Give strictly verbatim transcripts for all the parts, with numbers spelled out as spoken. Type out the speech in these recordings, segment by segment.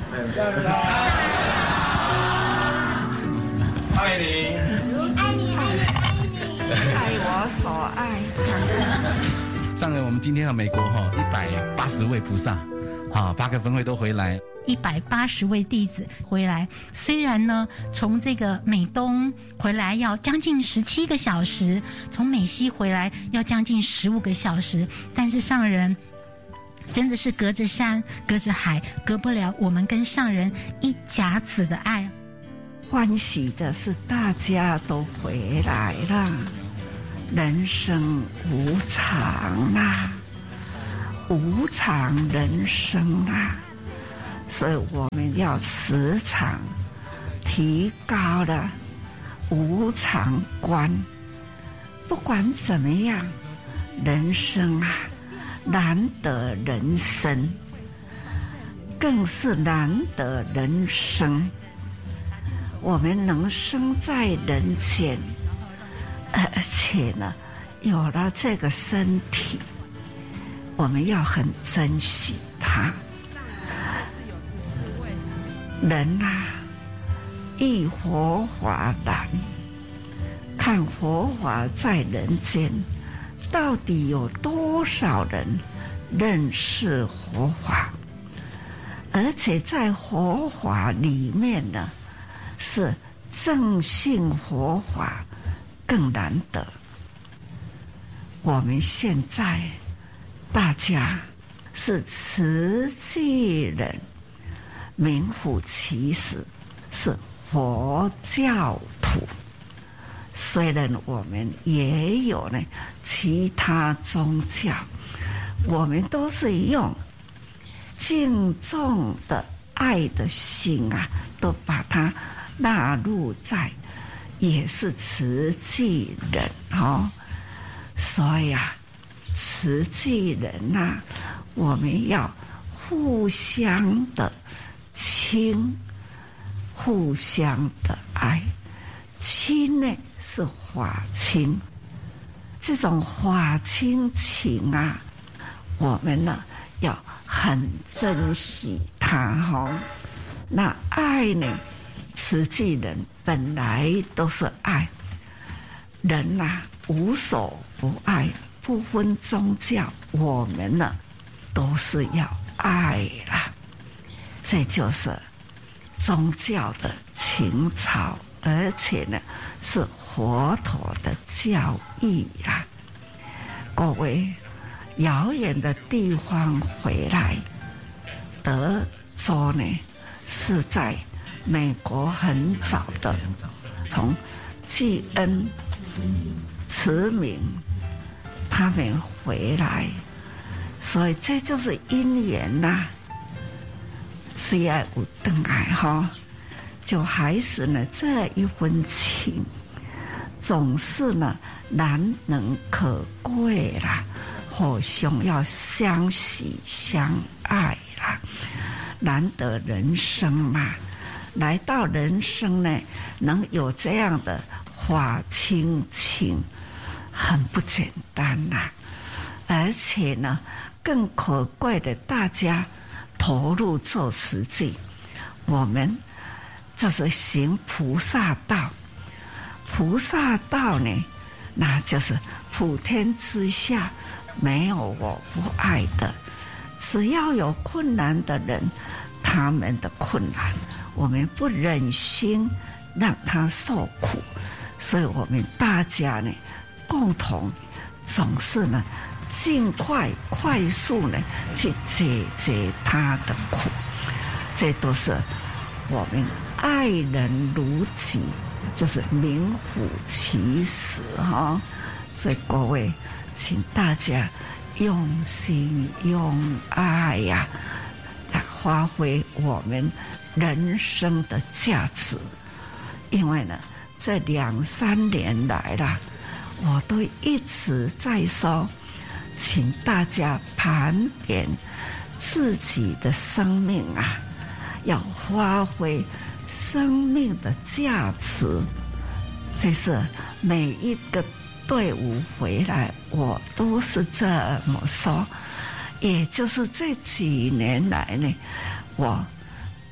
爱你， 爱你，爱你，爱你， 爱我所爱。 上了我们今天的美国哈，一百八十位菩萨，啊，八个分会都回来。 一百八十位弟子回来，虽然呢从这个美东回来要将近十七个小时，从美西回来要将近十五个小时，但是上人真的是隔着山隔着海，隔不了我们跟上人一甲子的爱。 欢喜的是大家都回来了，人生无常啦，无常人生啦，所以我们要时常提高了无常观。不管怎么样，人生啊，难得人生，更是难得人生。我们能生在人间，而且呢，有了这个身体，我们要很珍惜它。人啊，忆佛法难，看佛法在人间，到底有多少人认识佛法？而且在佛法里面呢，是正信佛法更难得。我们现在大家是慈济人，名副其实是佛教徒。虽然我们也有呢其他宗教，我们都是用敬重的爱的心啊，都把它纳入在，也是慈济人哦。所以啊，慈济人啊，我们要互相的亲，互相的爱。亲呢是法亲，这种法亲情啊，我们呢要很珍惜它哦。那爱呢，慈济人本来都是爱，人啊无所不爱，不分宗教，我们呢都是要爱啦。这就是宗教的情操，而且呢是佛陀的教义啦。各位遥远的地方回来，德州呢是在美国很早的，从济恩、慈明他们回来，所以这就是因缘呐、啊。只要有回来哈，就还是呢这一份情，总是呢难能可贵啦，互相要相喜相爱啦，难得人生嘛。来到人生呢，能有这样的法亲情，很不简单呐、啊。而且呢，更可贵的，大家投入做慈济，我们就是行菩萨道。菩萨道呢，那就是普天之下没有我不爱的。只要有困难的人，他们的困难，我们不忍心让他受苦，所以我们大家呢，共同总是呢，尽快快速呢去解决他的苦，这都是我们爱人如己，就是名副其实哈、哦。所以各位，请大家用心用爱呀、啊，来发挥我们人生的价值。因为呢，这两三年来啦，我都一直在说，请大家盘点自己的生命啊，要发挥生命的价值。这是每一个队伍回来，我都是这么说。也就是这几年来呢，我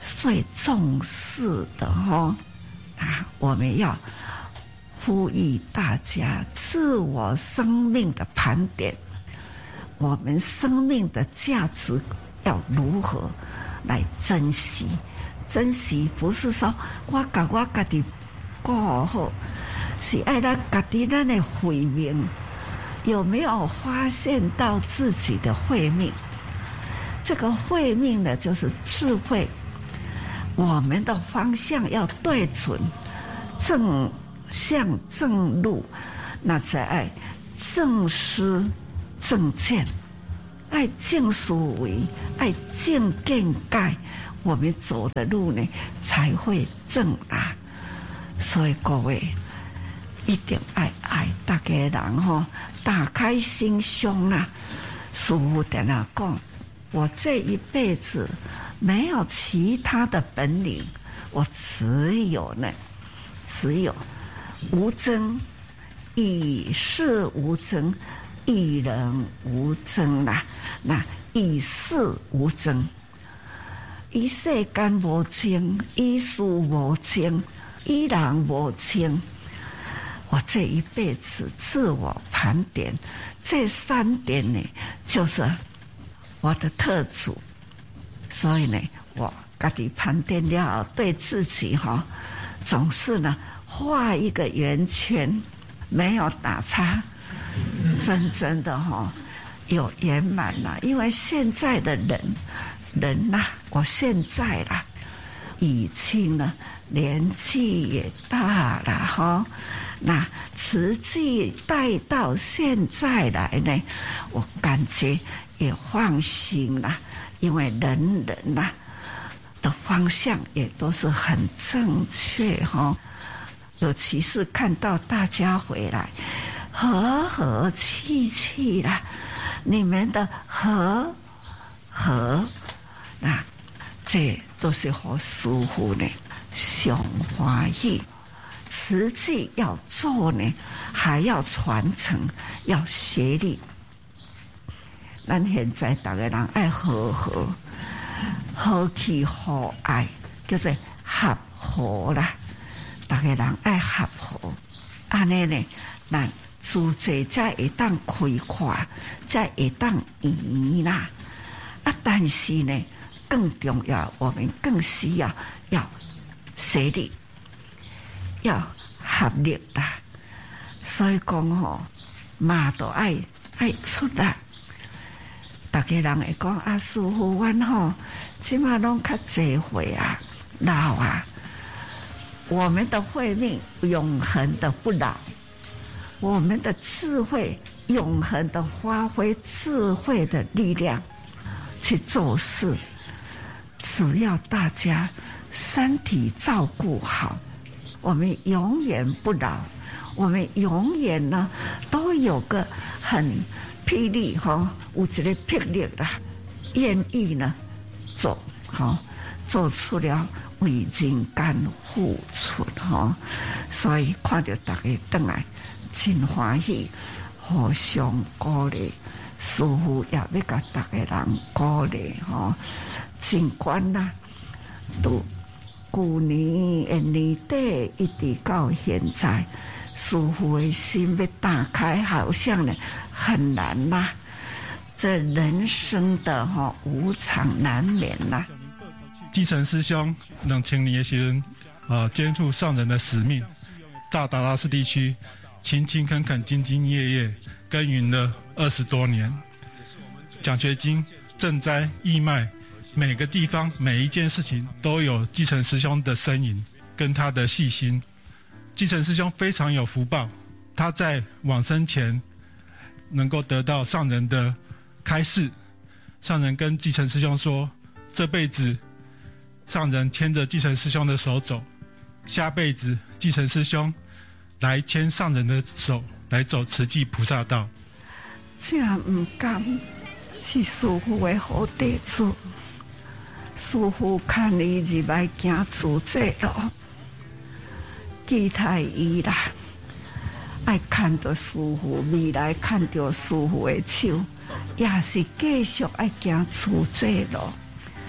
最重视的哦啊，我们要呼吁大家自我生命的盘点，我们生命的价值要如何来珍惜？珍惜不是说我把我家己过好，是爱咱家己咱的慧命。有没有发现到自己的慧命？这个慧命呢，就是智慧。我们的方向要对准，正向正路，那才爱正思正见，爱正思维，爱正见解，我们走的路呢才会正啊。所以各位一定爱爱大家人吼。打开心胸啊！师父在那讲，我这一辈子没有其他的本领，我只有呢，只有无争，以事无争，以人无争啦。那以事无争，以世间无争，以事无争，以人无争。我这一辈子自我盘点，这三点呢，就是我的特质。所以呢，我自己盘点了，对自己哈、哦，总是呢画一个圆圈，没有打叉，真正的哈、哦、有圆满了。因为现在的人，人呐、啊，我现在啦，已经呢年纪也大了哈。哦那实际带到现在来呢，我感觉也放心了，因为人人呐、啊、的方向也都是很正确哈、哦。尤其是看到大家回来和和气气啦，你们的和和那这都是和师父呢上欢喜。实际要做呢，还要传承，要协力。咱现在大家人爱和和，和气和爱，叫做合和啦。大家人爱合和，安尼呢，咱自己才会当开阔，才会当圆啦。啊，但是呢，更重要，我们更需要要协力。要合力啦，所以讲吼，嘛都爱爱出啦。大家人会讲啊，师父，阮吼，即马拢较侪岁啊，老啊。我们的慧命永恒的不老，我们的智慧永恒的发挥智慧的力量去做事。只要大家身体照顾好。我们永远不老，我们永远呢都有个很霹雳哈，有一个魄力啦，愿意呢走哈，做出了为人间付出哈，所以看到大家回来真欢喜，互相鼓励，师父也要甲大家人鼓励哈，尽管啦都。去年的年底一直到现在，师父的心要打开，好像呢很难呐、啊。这人生的哈、哦、无常难免呐、啊。 继承师兄两千年的时候，呃，肩负上人的使命，到达拉斯地区，勤勤恳恳、兢兢业业耕耘了二十多年。奖学金、赈灾、义卖。每个地方每一件事情都有继承师兄的身影跟他的细心。继承师兄非常有福报，他在往生前能够得到上人的开示，上人跟继承师兄说，这辈子上人牵着继承师兄的手走，下辈子继承师兄来牵上人的手来走慈济菩萨道。 这不甘是师父的好弟子。师父看伊入来行自这路，期待伊啦，爱看到师父未来，看到师父的手，也是继续爱行自这路。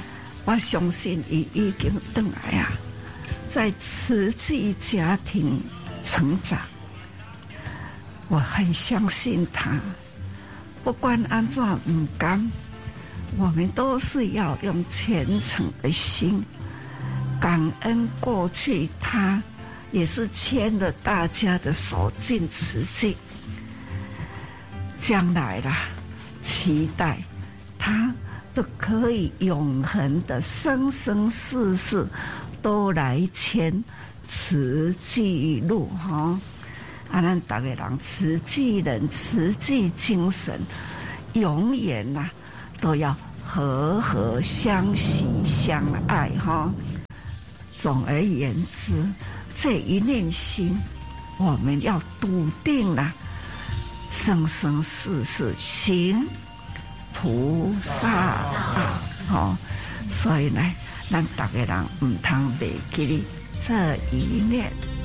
我相信伊已经回来啊，在慈济家庭成长。我很相信他，不管安怎唔甘，我们都是要用虔诚的心，感恩过去他也是牵了大家的手进慈济，将来啦，期待他都可以永恒的生生世世都来牵慈济路哈。啊，咱大家人慈济人、慈济精神，永远呐、啊、都要和和相喜相爱哈。总而言之，这一念心，我们要笃定了、啊，生生世世行菩萨道，哦，所以呢，咱大家人唔通袂记哩这一念。